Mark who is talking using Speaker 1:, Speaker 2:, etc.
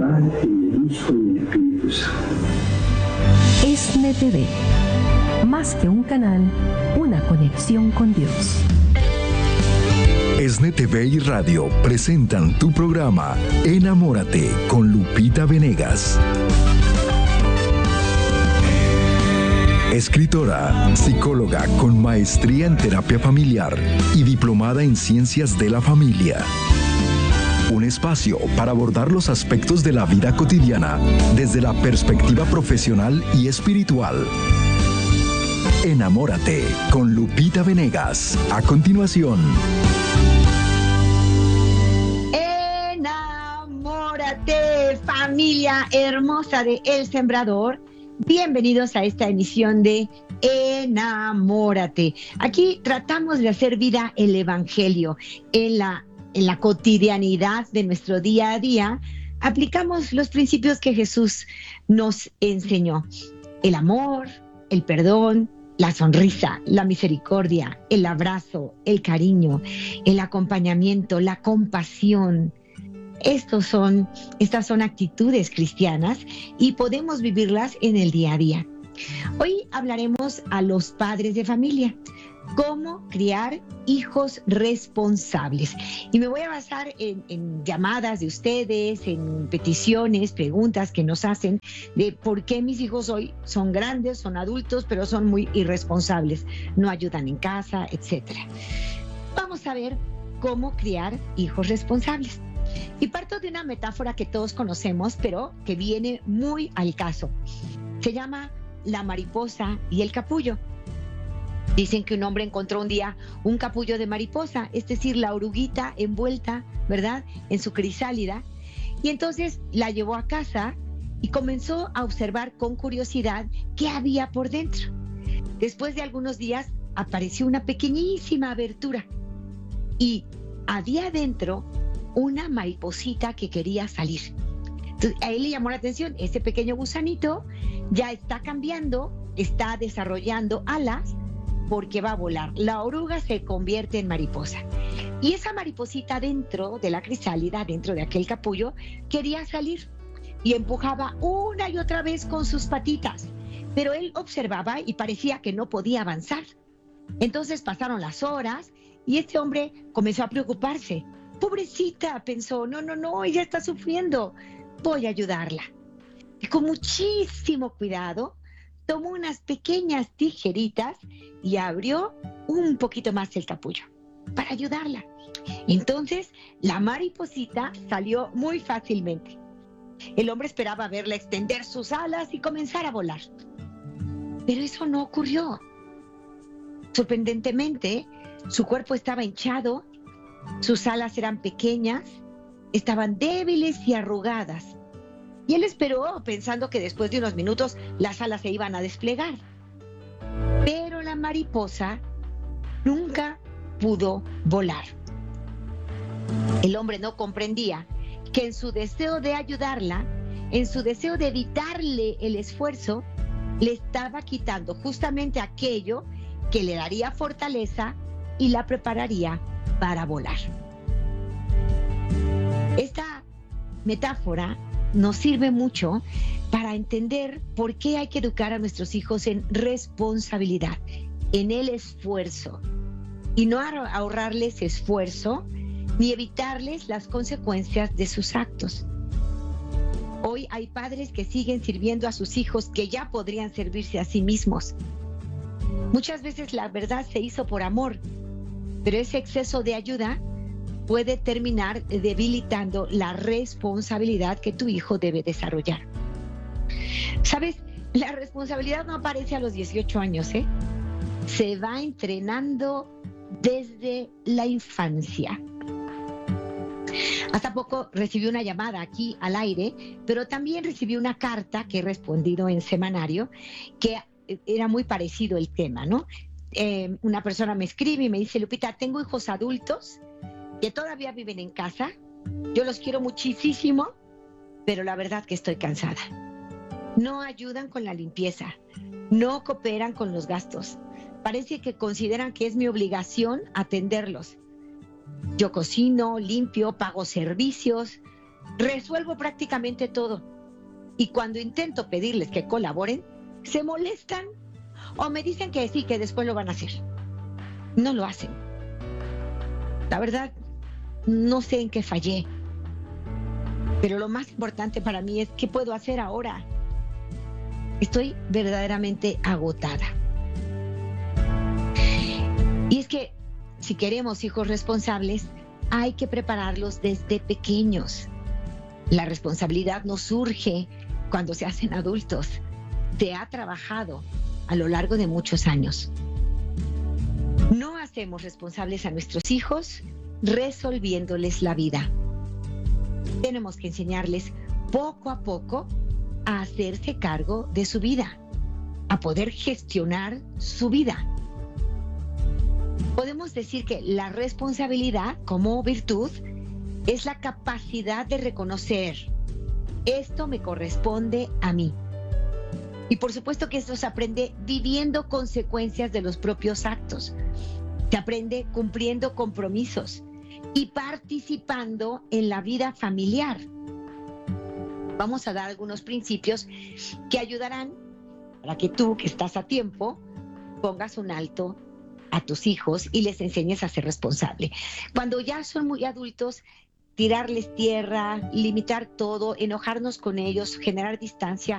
Speaker 1: Padre, y del Hijo y del Espíritu Santo.
Speaker 2: ESNE TV, más que un canal, una conexión con Dios.
Speaker 3: ESNE TV y Radio presentan tu programa Enamórate con Lupita Venegas. Escritora, psicóloga con maestría en terapia familiar y diplomada en ciencias de la familia. Un espacio para abordar los aspectos de la vida cotidiana desde la perspectiva profesional y espiritual. Enamórate con Lupita Venegas. A continuación.
Speaker 4: Enamórate, familia hermosa de El Sembrador. Bienvenidos a esta emisión de Enamórate. Aquí tratamos de hacer vida el Evangelio en la cotidianidad de nuestro día a día. Aplicamos los principios que Jesús nos enseñó: el amor, el perdón, la sonrisa, la misericordia, el abrazo, el cariño, el acompañamiento, la compasión. Estas son actitudes cristianas y podemos vivirlas en el día a día. Hoy hablaremos a los padres de familia, cómo criar hijos responsables. Y me voy a basar en llamadas de ustedes, en peticiones, preguntas que nos hacen de por qué mis hijos hoy son grandes, son adultos, pero son muy irresponsables, no ayudan en casa, etc. Vamos a ver cómo criar hijos responsables. Y parto de una metáfora que todos conocemos, pero que viene muy al caso. Se llama la mariposa y el capullo. Dicen que un hombre encontró un día un capullo de mariposa, es decir, la oruguita envuelta, ¿verdad?, en su crisálida. Y entonces la llevó a casa y comenzó a observar con curiosidad qué había por dentro. Después de algunos días apareció una pequeñísima abertura y había dentro una mariposita que quería salir. Entonces, a él le llamó la atención, ese pequeño gusanito ya está cambiando, está desarrollando alas porque va a volar. La oruga se convierte en mariposa. Y esa mariposita dentro de la crisálida, dentro de aquel capullo, quería salir y empujaba una y otra vez con sus patitas. Pero él observaba y parecía que no podía avanzar. Entonces pasaron las horas y este hombre comenzó a preocuparse. Pobrecita, pensó, no, ella está sufriendo, voy a ayudarla. Y con muchísimo cuidado, tomó unas pequeñas tijeritas y abrió un poquito más el capullo para ayudarla. Entonces, la mariposita salió muy fácilmente. El hombre esperaba verla extender sus alas y comenzar a volar. Pero eso no ocurrió. Sorprendentemente, su cuerpo estaba hinchado, sus alas eran pequeñas, estaban débiles y arrugadas. Y él esperó pensando que después de unos minutos las alas se iban a desplegar. Pero la mariposa nunca pudo volar. El hombre no comprendía que en su deseo de ayudarla, en su deseo de evitarle el esfuerzo, le estaba quitando justamente aquello que le daría fortaleza y la prepararía para volar. Esta metáfora nos sirve mucho para entender por qué hay que educar a nuestros hijos en responsabilidad, en el esfuerzo, y no ahorrarles esfuerzo ni evitarles las consecuencias de sus actos. Hoy hay padres que siguen sirviendo a sus hijos que ya podrían servirse a sí mismos. Muchas veces la verdad se hizo por amor, pero ese exceso de ayuda puede terminar debilitando la responsabilidad que tu hijo debe desarrollar. ¿Sabes? La responsabilidad no aparece a los 18 años, ¿eh? Se va entrenando desde la infancia. Hasta poco recibí una llamada aquí al aire, pero también recibí una carta que he respondido en semanario, que era muy parecido el tema, ¿no? Una persona me escribe y me dice: Lupita, tengo hijos adultos que todavía viven en casa, yo los quiero muchísimo, pero la verdad que estoy cansada. No ayudan con la limpieza, no cooperan con los gastos. Parece que consideran que es mi obligación atenderlos. Yo cocino, limpio, pago servicios, resuelvo prácticamente todo. Y cuando intento pedirles que colaboren, se molestan o me dicen que sí, que después lo van a hacer. No lo hacen. La verdad, no sé en qué fallé. Pero lo más importante para mí es qué puedo hacer ahora. Estoy verdaderamente agotada. Y es que si queremos hijos responsables, hay que prepararlos desde pequeños. La responsabilidad no surge cuando se hacen adultos. Se ha trabajado a lo largo de muchos años. No hacemos responsables a nuestros hijos resolviéndoles la vida. Tenemos que enseñarles poco a poco a hacerse cargo de su vida, a poder gestionar su vida. Podemos decir que la responsabilidad como virtud es la capacidad de reconocer: esto me corresponde a mí. Y por supuesto que esto se aprende viviendo consecuencias de los propios actos. Se aprende cumpliendo compromisos y participando en la vida familiar. Vamos a dar algunos principios que ayudarán para que tú, que estás a tiempo, pongas un alto a tus hijos y les enseñes a ser responsable. Cuando ya son muy adultos, tirarles tierra, limitar todo, enojarnos con ellos, generar distancia,